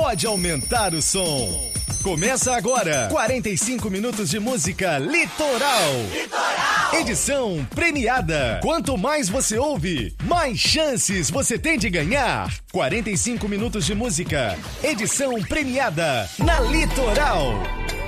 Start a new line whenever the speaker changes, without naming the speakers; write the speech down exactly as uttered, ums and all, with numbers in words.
pode aumentar o som. Começa agora, quarenta e cinco minutos de música Litoral. Litoral. Edição premiada. Quanto mais você ouve, mais chances você tem de ganhar. quarenta e cinco minutos de música, edição premiada na Litoral.